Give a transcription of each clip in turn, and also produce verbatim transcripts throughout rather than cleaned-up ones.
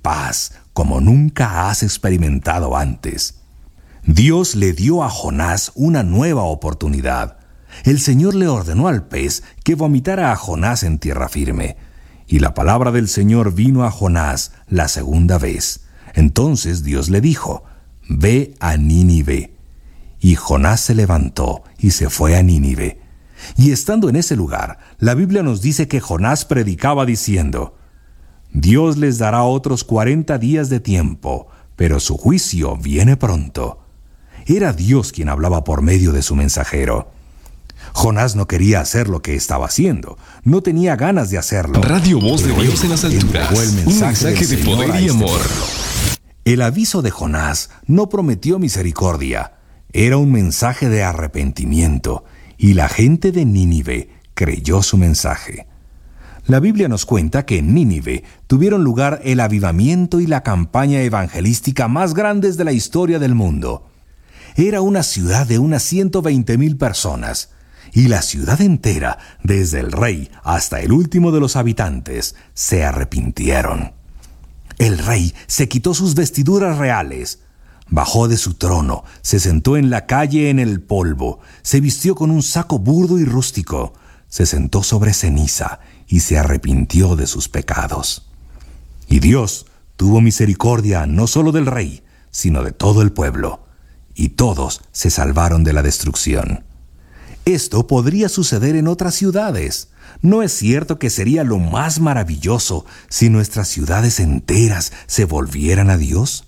paz como nunca has experimentado antes. Dios le dio a Jonás una nueva oportunidad. El Señor le ordenó al pez que vomitara a Jonás en tierra firme. Y la palabra del Señor vino a Jonás la segunda vez. Entonces Dios le dijo: «Ve a Nínive». Y Jonás se levantó y se fue a Nínive. Y estando en ese lugar, la Biblia nos dice que Jonás predicaba diciendo: «Dios les dará otros cuarenta días de tiempo, pero su juicio viene pronto». Era Dios quien hablaba por medio de su mensajero. Jonás no quería hacer lo que estaba haciendo. No tenía ganas de hacerlo. Radio Voz de Pero Dios en las alturas. entregó el mensaje Un mensaje de del poder Señor a y este amor. pueblo. El aviso de Jonás no prometió misericordia. Era un mensaje de arrepentimiento, y la gente de Nínive creyó su mensaje. La Biblia nos cuenta que en Nínive tuvieron lugar el avivamiento y la campaña evangelística más grandes de la historia del mundo. Era una ciudad de unas ciento veinte mil personas, y la ciudad entera, desde el rey hasta el último de los habitantes, se arrepintieron. El rey se quitó sus vestiduras reales, bajó de su trono, se sentó en la calle en el polvo, se vistió con un saco burdo y rústico, se sentó sobre ceniza y se arrepintió de sus pecados. Y Dios tuvo misericordia no solo del rey, sino de todo el pueblo, y todos se salvaron de la destrucción. Esto podría suceder en otras ciudades. ¿No es cierto que sería lo más maravilloso si nuestras ciudades enteras se volvieran a Dios?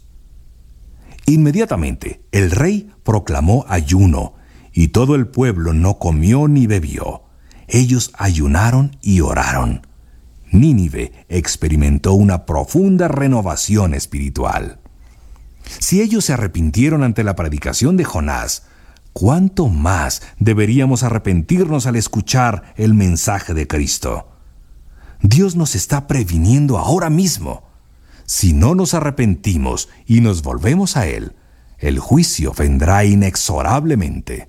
Inmediatamente, el rey proclamó ayuno, y todo el pueblo no comió ni bebió. Ellos ayunaron y oraron. Nínive experimentó una profunda renovación espiritual. Si ellos se arrepintieron ante la predicación de Jonás, ¿cuánto más deberíamos arrepentirnos al escuchar el mensaje de Cristo? Dios nos está previniendo ahora mismo. Si no nos arrepentimos y nos volvemos a Él, el juicio vendrá inexorablemente.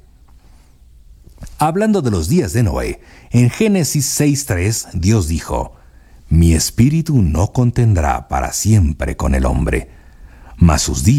Hablando de los días de Noé, en Génesis seis tres, Dios dijo: «Mi espíritu no contendrá para siempre con el hombre, mas sus días